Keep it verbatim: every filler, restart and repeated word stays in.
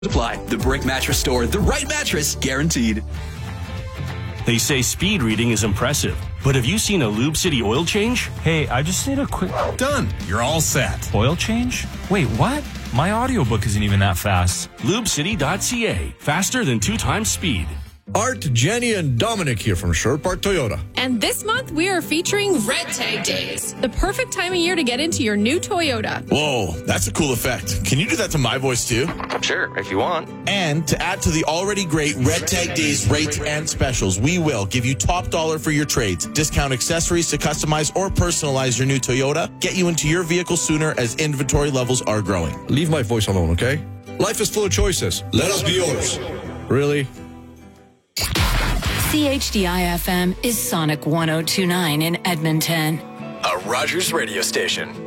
Apply. The Brick Mattress Store, the right mattress guaranteed. They say speed reading is impressive, but have you seen a Lube City oil change? Hey, I just need a quick... Done. You're all set. Oil change? Wait, what? My audiobook isn't even that fast. Lube City dot C A. Faster than two times speed. Art, Jenny, and Dominic here from Sherwood Park Toyota. And this month, we are featuring Red Tag Days, the perfect time of year to get into your new Toyota. Whoa, that's a cool effect. Can you do that to my voice too? Sure, if you want. And to add to the already great Red Tag Days rates and specials, we will give you top dollar for your trades, discount accessories to customize or personalize your new Toyota, get you into your vehicle sooner as inventory levels are growing. Leave my voice alone, okay? Life is full of choices. Let us be yours. Really? C H D I F M is Sonic one oh two point nine in Edmonton. A Rogers radio station.